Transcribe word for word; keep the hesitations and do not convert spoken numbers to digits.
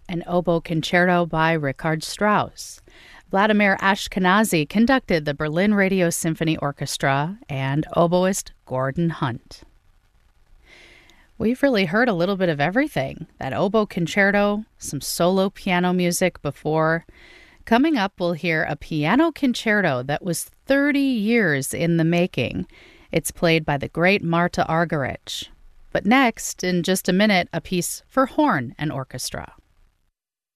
an oboe concerto by Richard Strauss. Vladimir Ashkenazy conducted the Berlin Radio Symphony Orchestra, and oboist Gordon Hunt. We've really heard a little bit of everything. That oboe concerto, some solo piano music before. Coming up, we'll hear a piano concerto that was thirty years in the making. It's played by the great Marta Argerich. But next, in just a minute, a piece for horn and orchestra.